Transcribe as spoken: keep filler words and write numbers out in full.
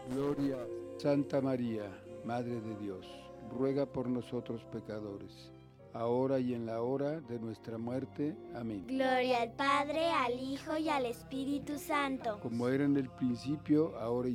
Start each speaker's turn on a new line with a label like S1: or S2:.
S1: Gloria, Santa María, Madre de Dios, ruega por nosotros pecadores, ahora y en la hora de nuestra muerte. Amén.
S2: Gloria al Padre, al Hijo y al Espíritu Santo.
S1: Como era en el principio, ahora y